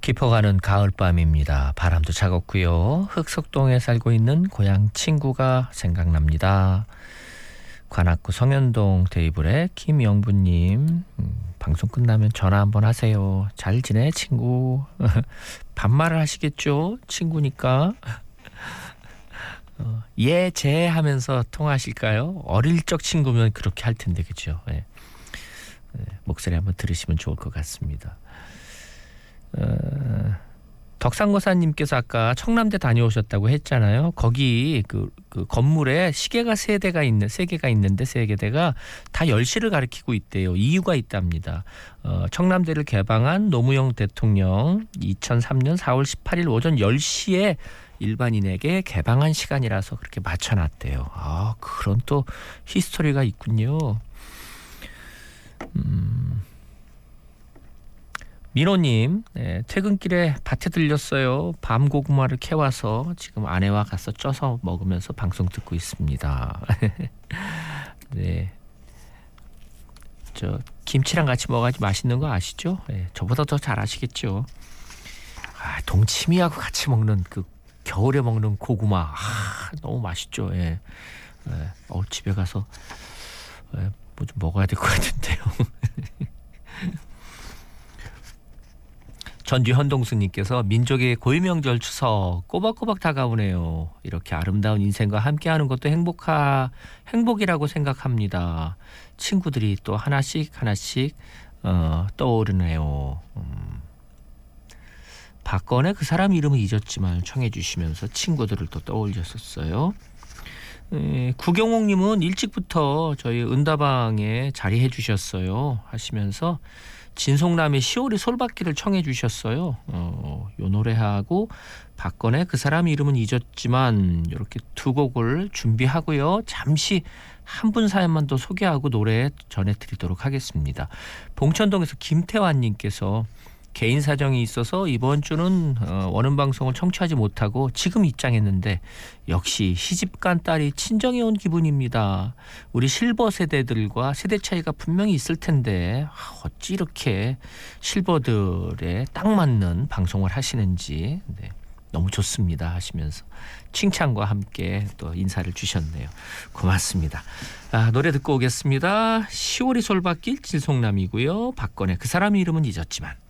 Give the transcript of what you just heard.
깊어가는 가을밤입니다. 바람도 차갑고요. 흑석동에 살고 있는 고향 친구가 생각납니다. 관악구 성현동 테이블의 김영부님, 방송 끝나면 전화 한번 하세요. 잘 지내 친구? 반말을 하시겠죠? 친구니까. 예, 제 하면서 통화하실까요? 어릴 적 친구면 그렇게 할 텐데, 그죠? 네. 목소리 한번 들으시면 좋을 것 같습니다. 덕상고사님께서 아까 청남대 다녀오셨다고 했잖아요. 거기 그 건물에 시계가 세 개가 있는데 세 개가 다 10시를 가리키고 있대요. 이유가 있답니다. 청남대를 개방한 노무현 대통령 2003년 4월 18일 오전 10시에 일반인에게 개방한 시간이라서 그렇게 맞춰놨대요. 아, 그런 또 히스토리가 있군요. 민호님, 네, 퇴근길에 밭에 들렸어요. 밤 고구마를 캐와서 지금 아내와 가서 쪄서 먹으면서 방송 듣고 있습니다. 네, 저 김치랑 같이 먹어야지 맛있는 거 아시죠? 네, 저보다 더 잘 아시겠죠. 동치미하고 같이 먹는 그 겨울에 먹는 고구마, 너무 맛있죠. 예. 집에 가서 뭐 좀 먹어야 될 것 같은데요. 전주 현동수님께서 민족의 고유명절 추석 꼬박꼬박 다가오네요. 이렇게 아름다운 인생과 함께하는 것도 행복이라고 생각합니다. 친구들이 또 하나씩 떠오르네요. 박건의 그 사람 이름은 잊었지만 청해 주시면서 친구들을 또 떠올렸었어요. 구경옥님은 일찍부터 저희 은다방에 자리해 주셨어요 하시면서 진송남의 시오리 솔밭길을 청해 주셨어요. 요 노래하고 박건의 그 사람 이름은 잊었지만 이렇게 두 곡을 준비하고요. 잠시 한 분 사연만 더 소개하고 노래 전해드리도록 하겠습니다. 봉천동에서 김태환님께서 개인 사정이 있어서 이번 주는 원음 방송을 청취하지 못하고 지금 입장했는데 역시 시집간 딸이 친정에 온 기분입니다. 우리 실버 세대들과 세대 차이가 분명히 있을 텐데 어찌 이렇게 실버들에 딱 맞는 방송을 하시는지 너무 좋습니다 하시면서 칭찬과 함께 또 인사를 주셨네요. 고맙습니다. 노래 듣고 오겠습니다. 시오리 솔밭길 진송남이고요. 박건의 그 사람 이름은 잊었지만.